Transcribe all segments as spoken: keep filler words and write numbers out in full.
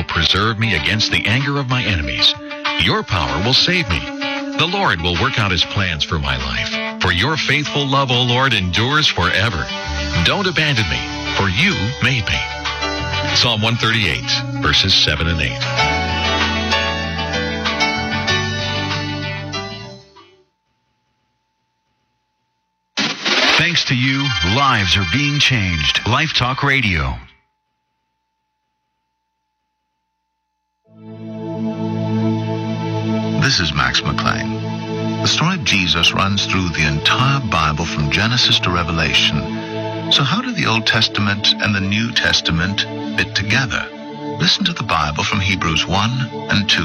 will preserve me against the anger of my enemies. Your power will save me. The Lord will work out his plans for my life. For your faithful love, O Lord, endures forever. Don't abandon me, for you made me. Psalm one thirty-eight, verses seven and eight. Thanks to you, lives are being changed. Life Talk Radio. This is Max McLean. The story of Jesus runs through the entire Bible from Genesis to Revelation. So how do the Old Testament and the New Testament fit together? Listen to the Bible from Hebrews one and two.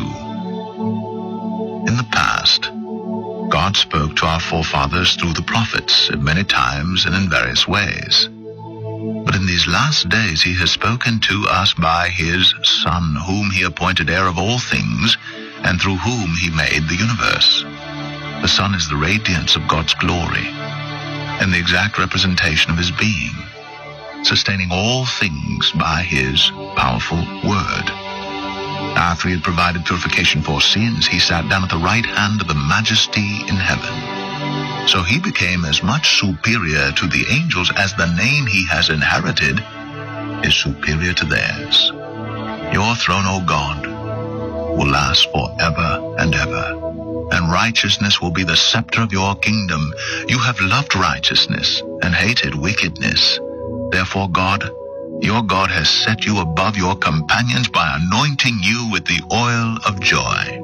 In the past, God spoke to our forefathers through the prophets at many times and in various ways. But in these last days he has spoken to us by his Son, whom he appointed heir of all things, and through whom he made the universe. The Son is the radiance of God's glory, and the exact representation of his being, sustaining all things by his powerful word. After he had provided purification for sins, he sat down at the right hand of the Majesty in heaven. So he became as much superior to the angels as the name he has inherited is superior to theirs. Your throne, O God, will last forever and ever, and righteousness will be the scepter of your kingdom. You have loved righteousness and hated wickedness. Therefore, God, your God has set you above your companions by anointing you with the oil of joy.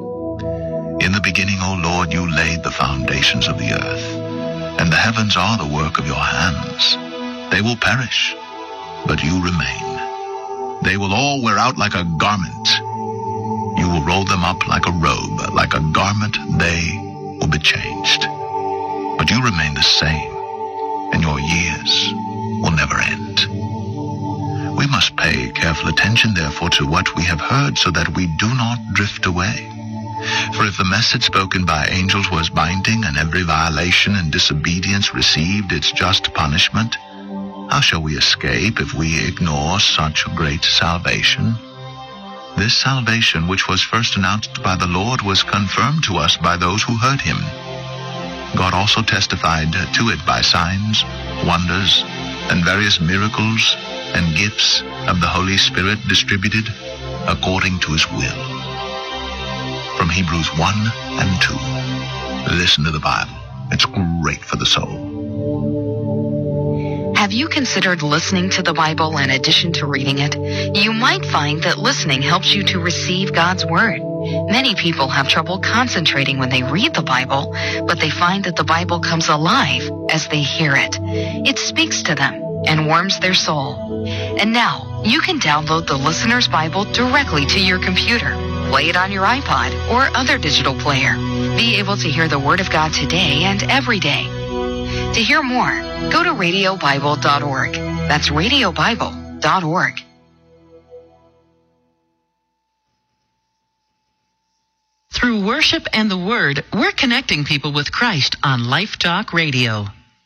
In the beginning, O Lord, you laid the foundations of the earth, and the heavens are the work of your hands. They will perish, but you remain. They will all wear out like a garment. You will roll them up like a robe. Like a garment, they will be changed. But you remain the same, and your years will never end. We must pay careful attention, therefore, to what we have heard, so that we do not drift away. For if the message spoken by angels was binding, and every violation and disobedience received its just punishment, how shall we escape if we ignore such great salvation? This salvation, which was first announced by the Lord, was confirmed to us by those who heard him. God also testified to it by signs, wonders, and various miracles and gifts of the Holy Spirit distributed according to his will. From Hebrews one and two. Listen to the Bible. It's great for the soul. Have you considered listening to the Bible in addition to reading it? You might find that listening helps you to receive God's Word. Many people have trouble concentrating when they read the Bible, but they find that the Bible comes alive as they hear it. It speaks to them and warms their soul. And now, you can download the Listener's Bible directly to your computer, play it on your iPod or other digital player. Be able to hear the Word of God today and every day. To hear more, go to radio bible dot org. That's radio bible dot org. Through worship and the Word, we're connecting people with Christ on Life Talk Radio.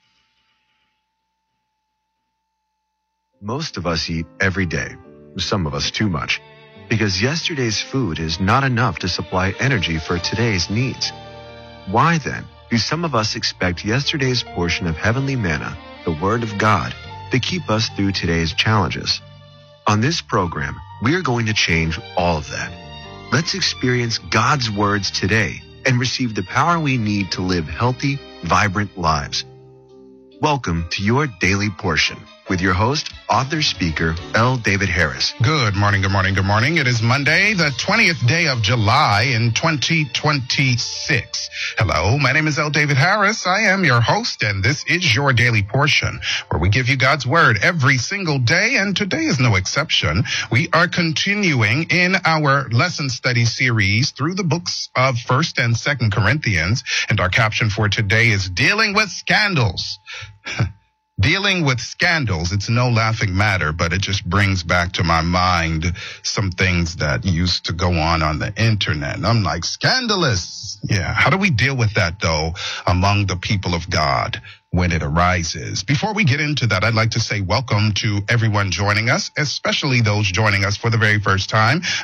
Most of us eat every day, some of us too much, because yesterday's food is not enough to supply energy for today's needs. Why then do some of us expect yesterday's portion of heavenly manna, the Word of God, to keep us through today's challenges? On this program, we are going to change all of that. Let's experience God's words today and receive the power we need to live healthy, vibrant lives. Welcome to your Daily Portion with your host, author, speaker, L. David Harris. Good morning, good morning, good morning. It is Monday, the twentieth day of July in twenty twenty-six. Hello, my name is L. David Harris. I am your host, and this is your Daily Portion, where we give you God's Word every single day, and today is no exception. We are continuing in our lesson study series through the books of First and Second Corinthians, and our caption for today is Dealing with Scandals. Dealing with scandals, it's no laughing matter, but it just brings back to my mind some things that used to go on on the internet. And I'm like, scandalous. Yeah. How do we deal with that, though, among the people of God when it arises? Before we get into that, I'd like to say welcome to everyone joining us, especially those joining us for the very first time.